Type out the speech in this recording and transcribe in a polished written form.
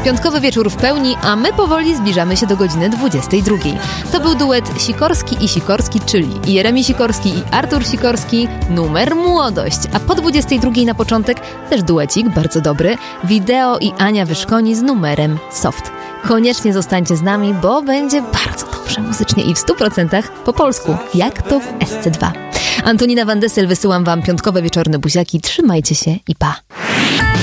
Piątkowy wieczór w pełni, a my powoli zbliżamy się do godziny 22. To był duet Sikorski i Sikorski, czyli Jeremi Sikorski i Artur Sikorski, numer Młodość. A po 22 na początek też duecik, bardzo dobry, Wideo i Ania Wyszkoni z numerem Soft. Koniecznie zostańcie z nami, bo będzie bardzo dobrze muzycznie i w 100% po polsku, jak to w SC2. Antonina Van Dessel, wysyłam wam piątkowe wieczorne buziaki, trzymajcie się i pa!